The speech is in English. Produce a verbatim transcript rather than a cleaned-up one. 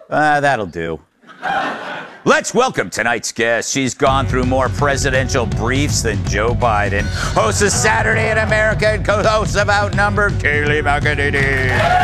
Uh, that'll do. Let's welcome tonight's guest. She's gone through more presidential briefs than Joe Biden. Host of Saturday in America and co-host of Outnumbered, Kayleigh McEnany.